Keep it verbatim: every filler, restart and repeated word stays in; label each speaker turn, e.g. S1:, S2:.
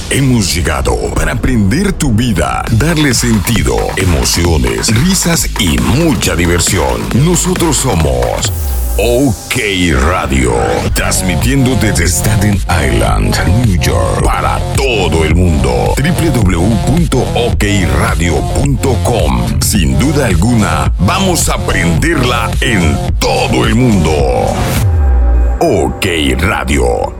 S1: Hemos llegado para aprender tu vida, darle sentido, emociones, risas y mucha diversión. Nosotros somos OK Radio, transmitiendo desde Staten Island, New York, para todo el mundo. doble u doble u doble u punto ok radio punto com. Sin duda alguna, vamos a aprenderla en todo el mundo. OK Radio.